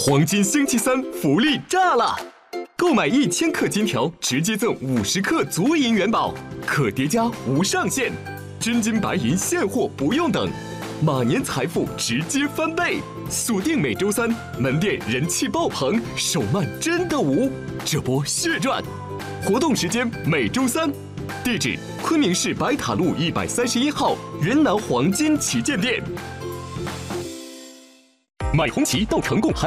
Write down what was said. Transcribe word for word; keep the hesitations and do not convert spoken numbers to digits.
黄金星期三福利炸了！购买一千克金条，直接赠五十克足银元宝，可叠加无上限，真金白银现货不用等，马年财富直接翻倍！锁定每周三，门店人气爆棚，手慢真的无，这波血赚！活动时间每周三，地址昆明市白塔路一百三十一号云南黄金旗舰店。买红旗到成贡。